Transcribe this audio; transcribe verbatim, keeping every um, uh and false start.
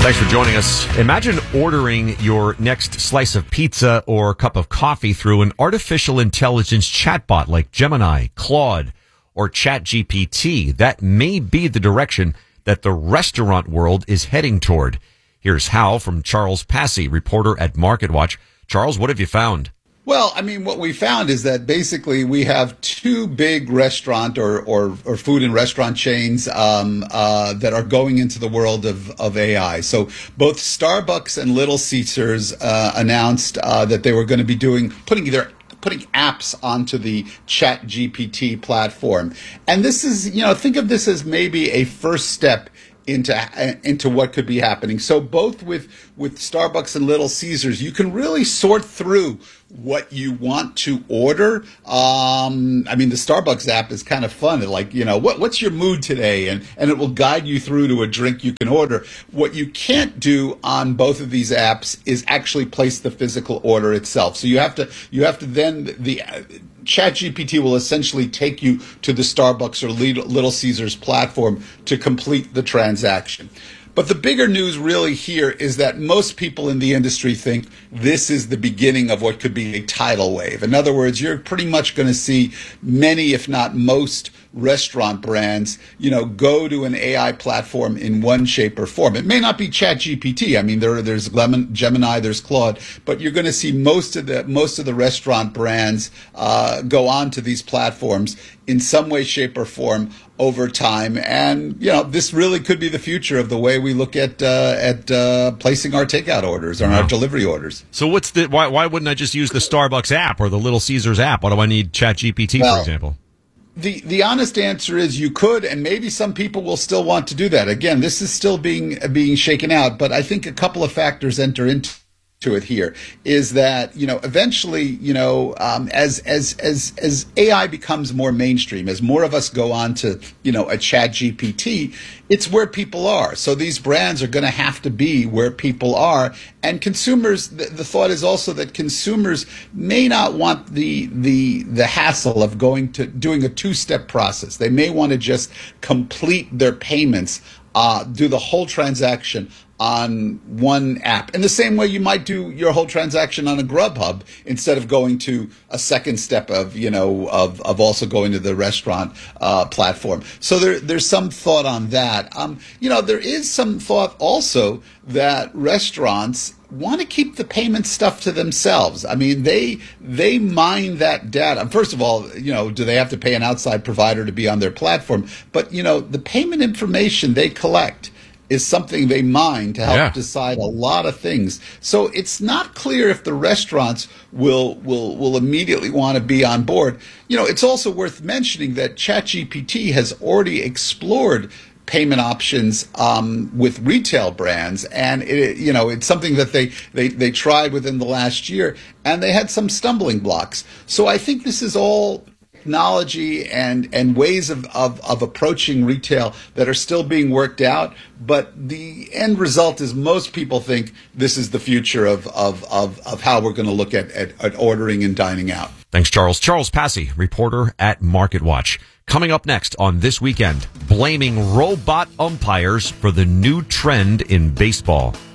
Thanks for joining us. Imagine ordering your next slice of pizza or cup of coffee through an artificial intelligence chatbot like Gemini, Claude, or ChatGPT. That may be the direction that the restaurant world is heading toward. Here's how from Charles Passy, reporter at MarketWatch. Charles, what have you found? Well, I mean, what we found is that basically we have two big restaurant or, or, or food and restaurant chains um, uh, that are going into the world of, of A I. So both Starbucks and Little Caesars uh, announced uh, that they were going to be doing putting their putting apps onto the ChatGPT platform. And this is, you know, think of this as maybe a first step into into what could be happening. So both with with Starbucks and Little Caesars, you can really sort through what you want to order. Um, I mean, the Starbucks app is kind of fun. Like, you know, what what's your mood today? And and it will guide you through to a drink you can order. What you can't do on both of these apps is actually place the physical order itself. So you have to you have to then the ChatGPT will essentially take you to the Starbucks or Little Caesars platform to complete the transaction. But the bigger news really here is that most people in the industry think this is the beginning of what could be a tidal wave. In other words, you're pretty much going to see many, if not most, restaurant brands, you know, go to an A I platform in one shape or form. It may not be ChatGPT. I mean, there, there's Gemini, there's Claude, but you're going to see most of the most of the restaurant brands uh, go on to these platforms in some way, shape, or form over time. And you know, this really could be the future of the way we look at uh, at uh, placing our takeout orders or our delivery orders. So, what's the why? Why wouldn't I just use the Starbucks app or the Little Caesars app? Why do I need ChatGPT, well, for example? The the honest answer is you could, and maybe some people will still want to do that. Again, this is still being being shaken out, but I think a couple of factors enter into to it here is that, you know, eventually, you know, um, as as as as A I becomes more mainstream, as more of us go on to, you know, a Chat G P T, it's where people are. So these brands are going to have to be where people are, and consumers. The, the thought is also that consumers may not want the the the hassle of going to doing a two-step process. They may want to just complete their payments, uh, do the whole transaction on one app, in the same way you might do your whole transaction on a Grubhub instead of going to a second step of, you know, of, of also going to the restaurant uh, platform. So there, there's some thought on that. Um, you know, there is some thought also that restaurants want to keep the payment stuff to themselves. I mean, they they mine that data. First of all, you know, do they have to pay an outside provider to be on their platform? But, you know, the payment information they collect is something they mine to help yeah. decide a lot of things. So it's not clear if the restaurants will will will immediately want to be on board. You know, it's also worth mentioning that ChatGPT has already explored payment options um, with retail brands, and it, you know, it's something that they, they they tried within the last year, and they had some stumbling blocks. So I think this is all technology and and ways of, of, of approaching retail that are still being worked out, but the end result is most people think this is the future of of, of, of how we're going to look at, at, at ordering and dining out. Thanks, Charles. Charles Passy, reporter at MarketWatch. Coming up next on This Weekend, blaming robot umpires for the new trend in baseball.